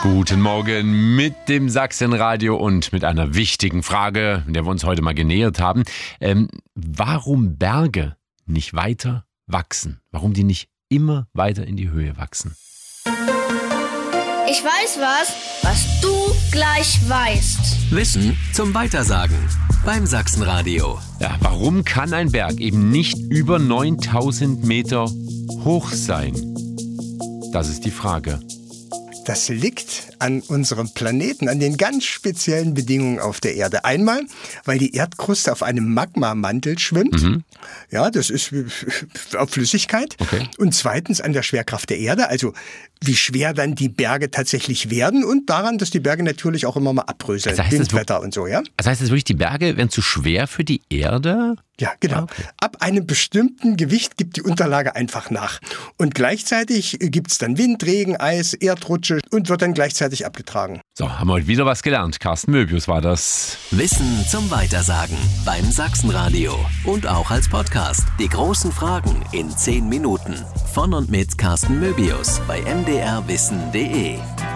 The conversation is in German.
Guten Morgen mit dem Sachsenradio und mit einer wichtigen Frage, der wir uns heute mal genähert haben. Warum Berge nicht weiter wachsen? Warum die nicht immer weiter in die Höhe wachsen? Ich weiß was du gleich weißt. Wissen zum Weitersagen beim Sachsenradio. Ja, warum kann ein Berg eben nicht über 9000 Meter hoch sein? Das ist die Frage. Das liegt an unserem Planeten, an den ganz speziellen Bedingungen auf der Erde. Einmal, weil die Erdkruste auf einem Magmamantel schwimmt. Ja, das ist auf Flüssigkeit. Okay. Und zweitens an der Schwerkraft der Erde, also wie schwer dann die Berge tatsächlich werden und daran, dass die Berge natürlich auch immer mal abbröseln, Also heißt Windwetter und so, ja? Das heißt wirklich, die Berge werden zu schwer für die Erde? Ja, genau. Okay. Ab einem bestimmten Gewicht gibt die Unterlage einfach nach. Und gleichzeitig gibt's dann Wind, Regen, Eis, Erdrutsche und wird dann gleichzeitig abgetragen. So, haben wir heute wieder was gelernt. Carsten Möbius war das. Wissen zum Weitersagen beim Sachsenradio. Und auch als Podcast. Die großen Fragen in 10 Minuten. Von und mit Carsten Möbius bei mdrwissen.de.